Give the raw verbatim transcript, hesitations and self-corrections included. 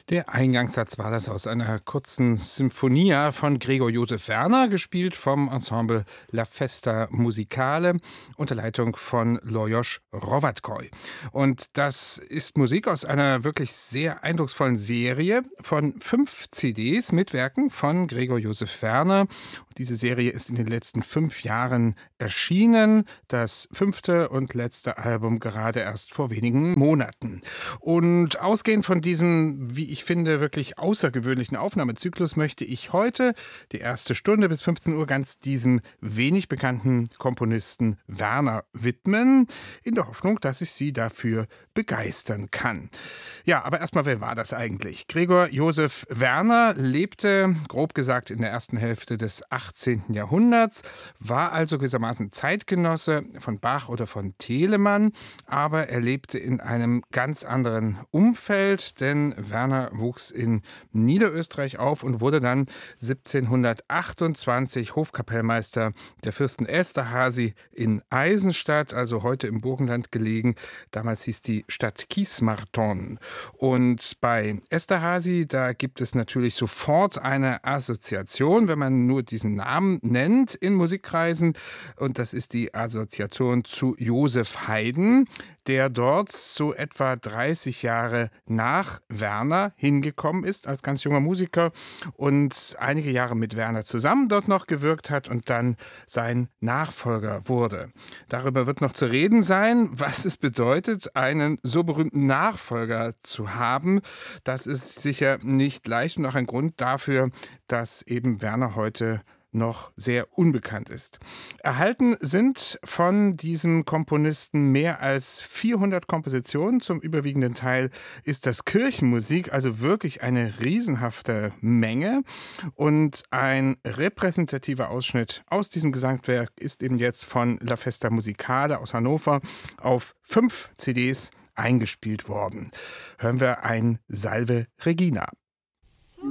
Der Eingangssatz war das aus einer kurzen Sinfonia von Gregor Josef Werner, gespielt vom Ensemble La Festa Musicale unter Leitung von Lajos Hrovatkoj. Und das ist Musik aus einer wirklich sehr eindrucksvollen Serie von fünf C Ds mit Werken von Gregor Josef Werner. Und diese Serie ist in den letzten fünf Jahren erschienen. Das fünfte und letzte Album gerade erst vor wenigen Monaten. Und ausgehend von diesem, wie ich finde, wirklich außergewöhnlichen Aufnahmezyklus möchte ich heute die erste Stunde bis fünfzehn Uhr ganz diesem wenig bekannten Komponisten Werner widmen, in der Hoffnung, dass ich Sie dafür begeistern kann. Ja, aber erstmal, wer war das eigentlich? Gregor Josef Werner lebte, grob gesagt, in der ersten Hälfte des achtzehnten Jahrhunderts, war also gewissermaßen Zeitgenosse von Bach oder von Telemann, aber er lebte in einem ganz anderen Umfeld, denn Werner wuchs in Niederösterreich auf und wurde dann siebzehnhundertachtundzwanzig Hofkapellmeister der Fürsten Esterházy in Eisenstadt, also heute im Burgenland gelegen. Damals hieß die Stadt Kismarton. Und bei Esterházy, da gibt es natürlich sofort eine Assoziation, wenn man nur diesen Namen nennt in Musikkreisen. Und das ist die Assoziation zu Joseph Haydn, der dort so etwa dreißig Jahre nach Werner hingekommen ist als ganz junger Musiker und einige Jahre mit Werner zusammen dort noch gewirkt hat und dann sein Nachfolger wurde. Darüber wird noch zu reden sein, was es bedeutet, einen so berühmten Nachfolger zu haben. Das ist sicher nicht leicht und auch ein Grund dafür, dass eben Werner heute noch sehr unbekannt ist. Erhalten sind von diesem Komponisten mehr als vierhundert Kompositionen. Zum überwiegenden Teil ist das Kirchenmusik, also wirklich eine riesenhafte Menge. Und ein repräsentativer Ausschnitt aus diesem Gesamtwerk ist eben jetzt von La Festa Musicale aus Hannover auf fünf C Ds eingespielt worden. Hören wir ein Salve Regina.